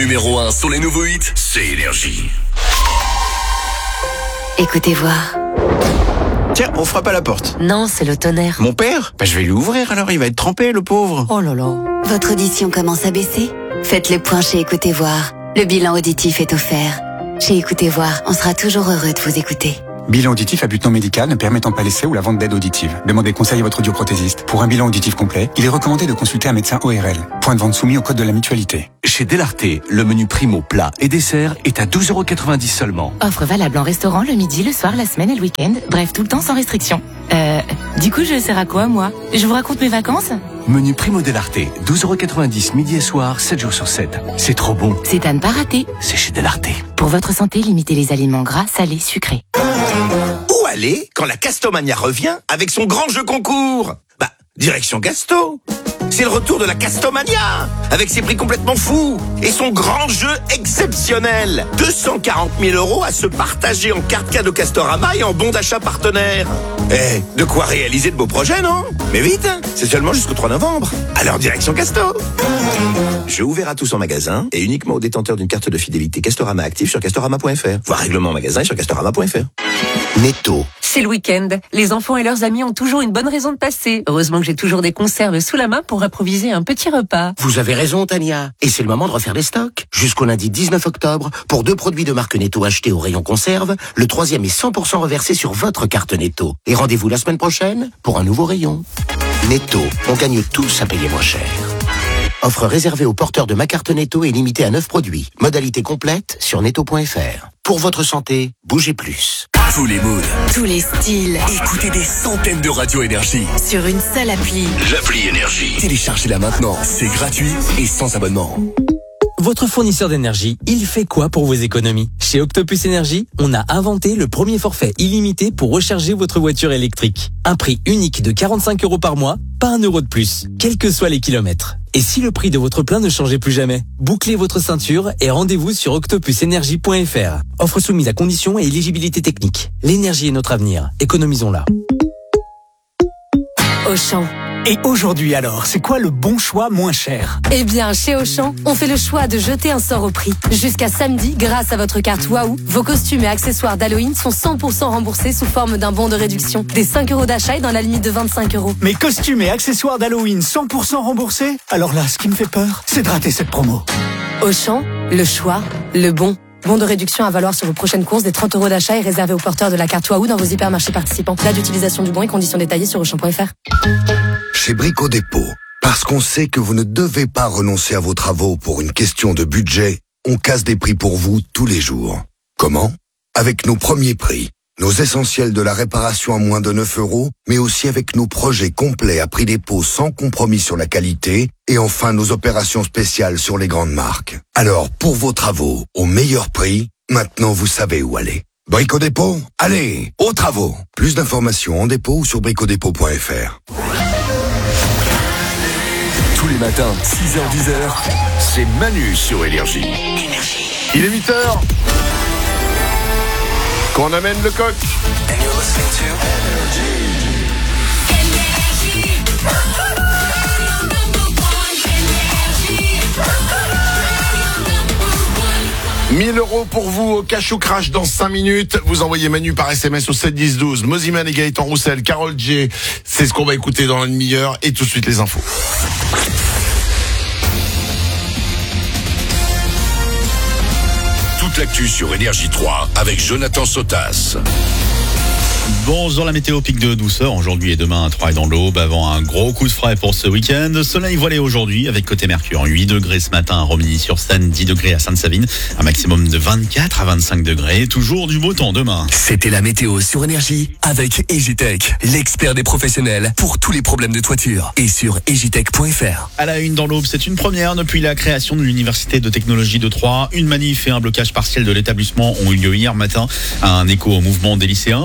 numéro 1 sur les nouveaux hits, c'est Énergie. Écoutez voir. Tiens, on frappe à la porte. Non, c'est le tonnerre. Mon père ? Je vais lui ouvrir alors, il va être trempé, le pauvre. Oh là là. Votre audition commence à baisser ? Faites le point chez Écoutez voir. Le bilan auditif est offert. Chez Écoutez voir, on sera toujours heureux de vous écouter. Bilan auditif à but non médical ne permettant pas l'essai ou la vente d'aide auditive. Demandez conseil à votre audioprothésiste. Pour un bilan auditif complet, il est recommandé de consulter un médecin ORL. Point de vente soumis au code de la mutualité. Chez Delarté, le menu primo plat et dessert est à 12,90€ seulement. Offre valable en restaurant le midi, le soir, la semaine et le week-end. Bref, tout le temps sans restriction. Du coup, je sers à quoi, moi ? Je vous raconte mes vacances ? Menu primo Delarté, 12,90€ midi et soir, 7 jours sur 7. C'est trop bon. C'est à ne pas rater. C'est chez Delarté. Pour votre santé, limitez les aliments gras, salés, sucrés. Où aller quand la Castomania revient avec son grand jeu concours ? Direction Gasto. C'est le retour de la Castomania, avec ses prix complètement fous et son grand jeu exceptionnel. 240 000 € à se partager en carte cadeau Castorama et en bon d'achat partenaire. De quoi réaliser de beaux projets, non ? Mais vite, c'est seulement jusqu'au 3 novembre. Alors direction Gasto. Jeu ouvert à tous en magasin et uniquement aux détenteurs d'une carte de fidélité Castorama active sur castorama.fr. Voir règlement en magasin et sur castorama.fr. Netto. C'est le week-end. Les enfants et leurs amis ont toujours une bonne raison de passer. Heureusement que j'ai toujours des conserves sous la main pour improviser un petit repas. Vous avez raison, Tania. Et c'est le moment de refaire les stocks. Jusqu'au lundi 19 octobre, pour 2 produits de marque Netto achetés au rayon conserve, le 3e est 100% reversé sur votre carte Netto. Et rendez-vous la semaine prochaine pour un nouveau rayon. Netto, on gagne tous à payer moins cher. Offre réservée aux porteurs de ma carte Netto et limitée à 9 produits. Modalité complète sur netto.fr. Pour votre santé, bougez plus. Tous les moods. Tous les styles. Écoutez des centaines de radios Énergie. Sur une seule appli. L'appli Énergie. Téléchargez-la maintenant. C'est gratuit et sans abonnement. Votre fournisseur d'énergie, il fait quoi pour vos économies ? Chez Octopus Énergie, on a inventé le premier forfait illimité pour recharger votre voiture électrique. Un prix unique de 45 € par mois, pas 1 € de plus, quels que soient les kilomètres. Et si le prix de votre plein ne changeait plus jamais ? Bouclez votre ceinture et rendez-vous sur octopusenergie.fr. Offre soumise à conditions et éligibilité technique. L'énergie est notre avenir, économisons-la. Auchan. Et aujourd'hui alors, c'est quoi le bon choix moins cher ? Eh bien, chez Auchan, on fait le choix de jeter un sort au prix. Jusqu'à samedi, grâce à votre carte Waouh, vos costumes et accessoires d'Halloween sont 100% remboursés sous forme d'un bon de réduction. Des 5 € d'achat et dans la limite de 25 €. Mes costumes et accessoires d'Halloween 100% remboursés ? Alors là, ce qui me fait peur, c'est de rater cette promo. Auchan, le choix, le bon. Bon de réduction à valoir sur vos prochaines courses, des 30 € d'achat et réservé aux porteurs de la carte Waouh dans vos hypermarchés participants. Date d'utilisation du bon et conditions détaillées sur Auchan.fr. Chez Brico Dépôt, parce qu'on sait que vous ne devez pas renoncer à vos travaux pour une question de budget, on casse des prix pour vous tous les jours. Comment ? Avec nos premiers prix, nos essentiels de la réparation à moins de 9 €, mais aussi avec nos projets complets à prix dépôt sans compromis sur la qualité, et enfin nos opérations spéciales sur les grandes marques. Alors, pour vos travaux, au meilleur prix, maintenant vous savez où aller. Brico Dépôt, allez, aux travaux. Plus d'informations en dépôt ou sur bricodépôt.fr. Tous les matins, 6h-10h, c'est Manu sur Énergie. Il est 8h. Qu'on amène le coq. $1000 pour vous au cash ou crash dans 5 minutes. Vous envoyez Manu par SMS au 71012. Moziman et Gaëtan Roussel, Carole J. C'est ce qu'on va écouter dans la demi-heure et tout de suite les infos. Toute l'actu sur Énergie 3 avec Jonathan Sotas. Bonjour, la météo, pic de douceur aujourd'hui et demain à 3 et dans l'Aube avant un gros coup de frais pour ce week-end. Soleil voilé aujourd'hui avec côté Mercure 8 degrés ce matin à Romilly-sur-Seine, 10 degrés à Sainte-Savine, un maximum de 24 à 25 degrés. Toujours du beau temps demain. C'était la météo sur Énergie avec Egitech, l'expert des professionnels pour tous les problèmes de toiture et sur egitech.fr. À la une dans l'Aube, c'est une première depuis la création de l'Université de technologie de Troyes. Une manif et un blocage partiel de l'établissement ont eu lieu hier matin. Un écho au mouvement des lycéens, mais surtout à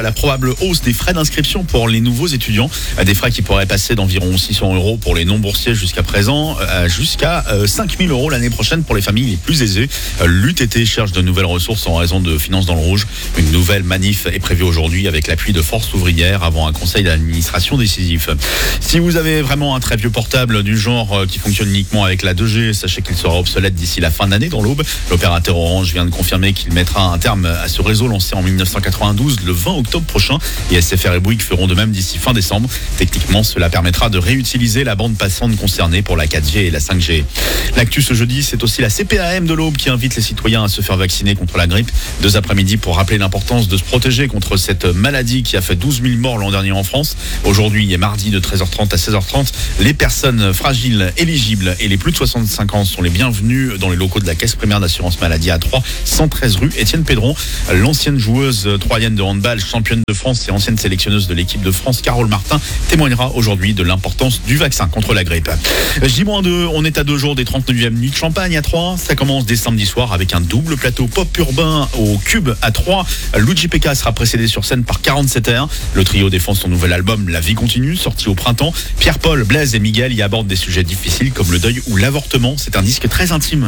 la probable hausse des frais d'inscription pour les nouveaux étudiants. Des frais qui pourraient passer d'environ 600 € pour les non-boursiers jusqu'à présent, jusqu'à 5 000 € l'année prochaine pour les familles les plus aisées. L'UTT cherche de nouvelles ressources en raison de finances dans le rouge. Une nouvelle manif est prévue aujourd'hui avec l'appui de Force ouvrière avant un conseil d'administration décisif. Si vous avez vraiment un très vieux portable du genre qui fonctionne uniquement avec la 2G, sachez qu'il sera obsolète d'ici la fin d'année dans l'Aube. L'opérateur Orange vient de confirmer qu'il mettra un terme à ce réseau lancé en 1992 le 20 octobre prochain et SFR et Bouygues feront de même d'ici fin décembre. Techniquement, cela permettra de réutiliser la bande passante concernée pour la 4G et la 5G. L'actu ce jeudi, c'est aussi la CPAM de l'Aube qui invite les citoyens à se faire vacciner contre la grippe. 2 après-midi pour rappeler l'importance de se protéger contre cette maladie qui a fait 12 000 morts l'an dernier en France. Aujourd'hui et mardi de 13h30 à 16h30, les personnes fragiles, éligibles et les plus de 65 ans sont les bienvenus dans les locaux de la Caisse primaire d'assurance maladie à 3, 113 rue Étienne Pédron. L'ancienne joueuse troyenne de handball, championne de France et ancienne sélectionneuse de l'équipe de France, Carole Martin, témoignera aujourd'hui de l'importance du vaccin contre la grippe. J-2, on est à 2 jours des 39e nuits de Champagne à 3. Ça commence dès samedi soir avec un double plateau pop urbain au Cube à 3. Luigi Pecca sera précédé sur scène par 47R. Le trio défend son nouvel album La vie continue, sorti au printemps. Pierre-Paul, Blaise et Miguel y abordent des sujets difficiles comme le deuil ou l'avortement. C'est un disque très intime.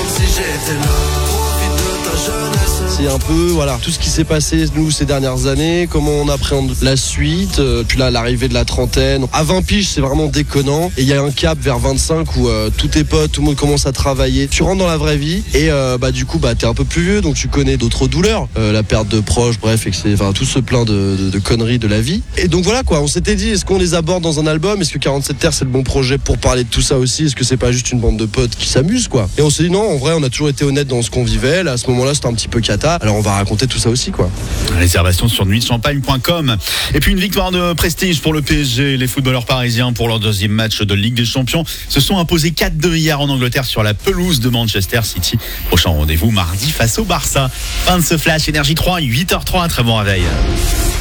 C'est un peu tout ce qui s'est passé nous ces dernières années, comment on appréhende la suite, puis là l'arrivée de la trentaine. À 20 piges c'est vraiment déconnant et il y a un cap vers 25 où tous tes potes, tout le monde commence à travailler. Tu rentres dans la vraie vie et du coup t'es un peu plus vieux donc tu connais d'autres douleurs, la perte de proches, bref, tout ce plein de conneries de la vie. Et donc voilà quoi, on s'était dit est-ce qu'on les aborde dans un album, est-ce que 47 Terres c'est le bon projet pour parler de tout ça aussi, est-ce que c'est pas juste une bande de potes qui s'amusent quoi. Et on s'est dit non, en vrai on a toujours été honnête dans ce qu'on vivait, là à ce moment-là c'était un petit peu cata. Alors on va raconter tout ça aussi quoi. Réservation sur nuitdechampagne.com. Et puis une victoire de prestige pour le PSG. Les footballeurs parisiens pour leur 2e match de Ligue des Champions se sont imposés 4-2 hier en Angleterre sur la pelouse de Manchester City. Prochain rendez-vous mardi face au Barça. Fin de ce flash Énergie 3, 8h03, très bon réveil.